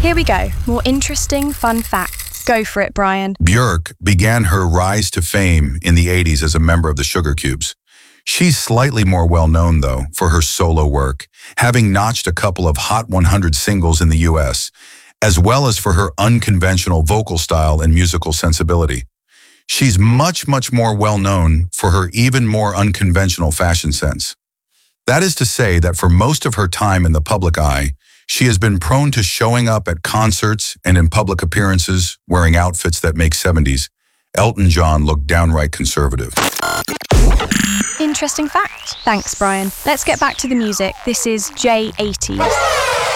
Here we go. More interesting, fun facts. Go for it, Brian. Björk began her rise to fame in the 80s as a member of the Sugar Cubes. She's slightly more well-known, though, for her solo work, having notched a couple of Hot 100 singles in the US, as well as for her unconventional vocal style and musical sensibility. She's much more well-known for her even more unconventional fashion sense. That is to say that for most of her time in the public eye, she has been prone to showing up at concerts and in public appearances wearing outfits that make 70s Elton John look downright conservative. Interesting fact. Thanks, Brian. Let's get back to the music. This is J80s.